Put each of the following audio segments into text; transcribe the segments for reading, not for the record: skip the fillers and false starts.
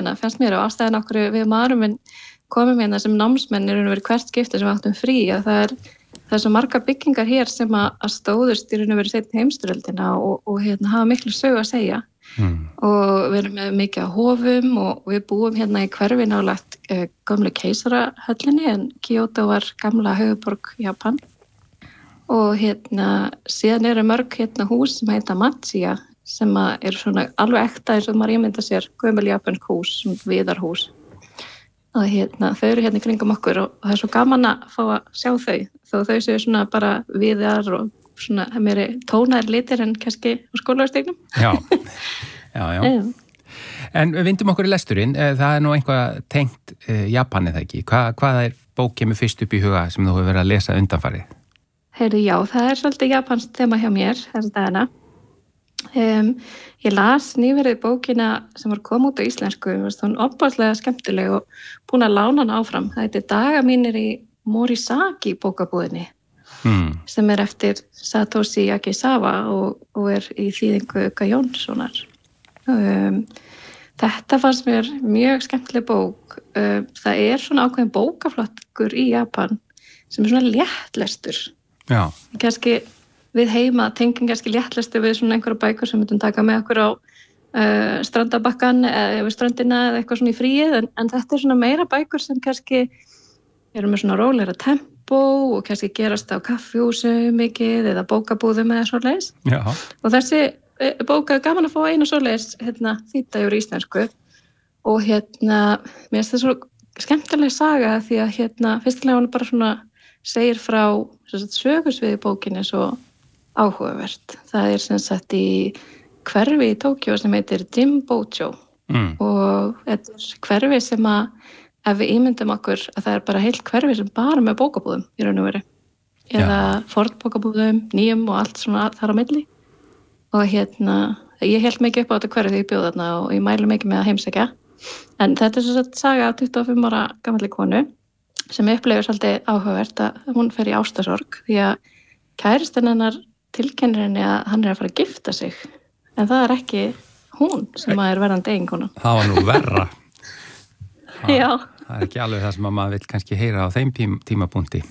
fannst mér og ástæðan okkur við maðurum minn komum hérna sem námsmenn verið hvert skipti sem við áttum frí að það er svo margar byggingar hér sem að stóðust í raun og verið seinni heimsstyrjöldina og hérna hafa miklu sögu að segja og við erum með mikið á hofum og við búum hérna í hverfi nálægt gömlu keisarahöllinni en Kyoto var gamla höfuðborg Japan og hérna síðan eru mörg hérna hús sem heita Machiya sem eru svona alveg ekta eins og maður ímynda sér gömul japansk hús, svona viðarhús og hérna þau eru hérna í kringum okkur og það er svo gaman að fá að sjá þau þó þau séu svona bara viðar og svona meiri tónaðir litir en kannski á skólaverstegnum. Já. En við vindum okkur í lesturinn, það er nú einhvað tengt Japan eða ekki. Hvað er bók kemur fyrst upp í huga sem þú hefur verið að lesa undanfarið? Heyrðu, já, það er svolítið japanskt þema hjá mér þessa dagana. Ég las nýverið bókina sem var kom út á íslensku, hún opaslega skemmtileg og búin að lána hana áfram. Það heitir Dagar mínir í Morisaki bókabúðinni sem er eftir Satoshi Akizawa og er í þýðingu Uka Jónssonar. Þetta fannst mér mjög skemmtileg bók. Það er svona ákveðin bókaflokkur í Japan sem er svona léttlestur. Já. Kannski við heima tengjum kannski léttlestu við svona einhverja bækur sem myndum taka með okkur á strandabakkan eða við strandina eða eitthvað svona í fríið en þetta er svona meira bækur sem kannski eru með svona rólegra tempó og kannski gerast á kaffihúsum mikið eða bókabúðum eða svoleiðis. Já. Og þessi bók er gaman að fá einu svoleiðis þýdda yfir íslensku og mér finnst það svo skemmtileg saga því að fyrstilega hún bara svona segir frá sögusviði bókinni svo áhugavert. Það er sem sagt í hverfi í Tókjó sem heitir Jimbocho og þetta er hverfi sem að ef við ímyndum okkur að það er bara heilt hverfi sem bara með bókabúðum í raun og veru eða fornbókabúðum, nýjum og allt svona þar á milli og ég held mikið upp á þetta hverfi því ég bjóð þarna og ég mælu mikið með að heimsækja en þetta er sem sagt saga af 25 ára gamalli konu sem upplifir svolítið áhugavert að hún fer í ástarsorg því að kærastinn hennar tilkennir henni að hann er að fara að gifta sig en það er ekki hún sem er verðandi eiginkona. Það var nú verra. Já. Það er ekki alveg það sem maður vill kannski heyra á þeim tímapunkti.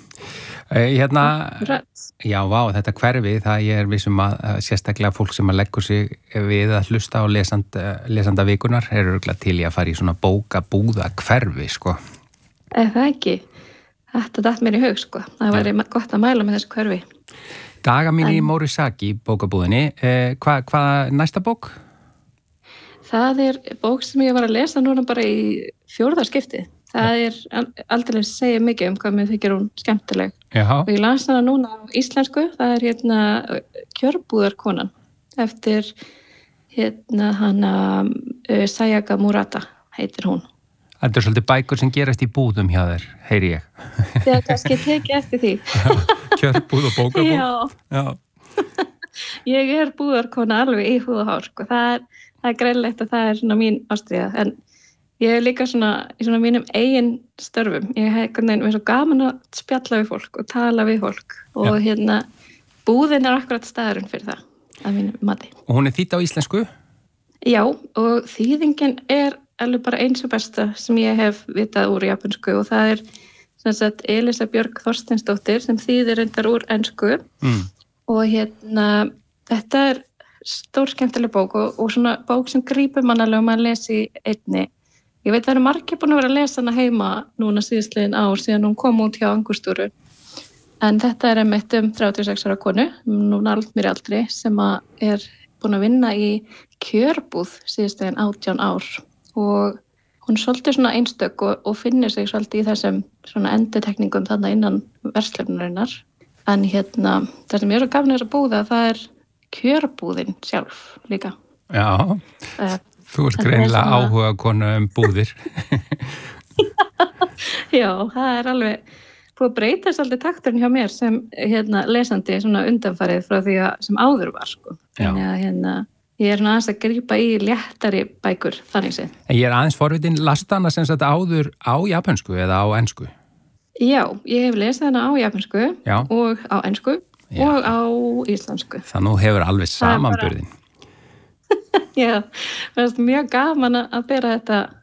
Já, vá, þetta hverfi, það ég er vissum að sérstaklega fólk sem að leggur sig við að hlusta á lesanda vikunar eru örugglega til í að fara í svona bókabúða hverfi, sko. Það ekki. Þetta datt mér í hug, sko. Það væri gott að mæla með þessu hverfi. Dagar mínir í Morisaki bókabúðinni. Hvað næsta bók? Það er bók sem ég var að lesa núna bara í 4. skipti. Það er aldrei segja mikið hvað mér þykir hún skemmtileg. Jaha. Og ég las hana núna á íslensku. Það er Kjörbúðarkonan eftir hana Sayaka Murata heitir hún. Þetta er svolítið bækur sem gerast í búðum hjá þér, heyri ég. Það er kannski tekið eftir því. Kjörbúð og bókabúð. Já. Ég er búðarkona alveg í húð og hár. Það er greinlegt að það er svona mín ástríða. En ég er líka svona í svona mínum eigin störfum. Ég hef mér svo gaman að spjalla við fólk og tala við fólk. Og búðin er akkurat staðurinn fyrir það, að mínum mati. Og hún er þýdd á íslensku? Já, og þýðingin er alveg bara eins og besta sem ég hef vitað úr japansku og það er sem sagt Elisa Björg Þorsteinsdóttir sem þýðir reyndar úr ensku og þetta er stór skemmtileg bók og svona bók sem grípur mann alveg og maður lesi einni. Ég veit það eru margir búin að vera að lesa hana heima núna síðastliðin ár síðan hún kom út hjá Angustúru en þetta er einmitt 36 ára konu, núna mér aldrei sem er búin að vinna í kjörbúð síðastliðin 18 ár og hún er svolítið svona einstök og finnir sig svolítið í þessum svona endurtekningum þarna innan verslefnurinnar. En það sem ég er að gafna þess að búða, það er kjörbúðin sjálf líka. Já, þú ert greinilega áhuga konu búðir. Já, það er alveg búið að breyta svolítið takturinn hjá mér sem lesandi svona undanfarið frá því að sem áður var, sko. Þannig að ég er aðeins að grípa í léttari bækur, þannig séð. En ég er aðeins forvitin, lasta hana sem sagt áður á japansku eða á ensku? Já, ég hef lesið hana á japansku og á ensku og á íslensku. Það nú hefur alveg samanburðin. Já, það er mjög gaman að bera þetta